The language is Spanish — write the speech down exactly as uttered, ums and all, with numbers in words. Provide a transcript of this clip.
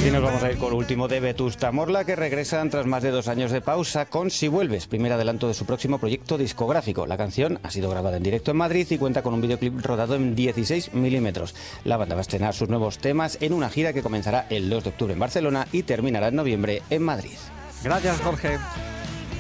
Y nos vamos a ir con el último de Vetusta Morla, que regresan tras más de dos años de pausa con Si Vuelves, primer adelanto de su próximo proyecto discográfico. La canción ha sido grabada en directo en Madrid y cuenta con un videoclip rodado en dieciséis milímetros. La banda va a estrenar sus nuevos temas en una gira que comenzará el dos de octubre en Barcelona y terminará en noviembre en Madrid. Gracias, Jorge.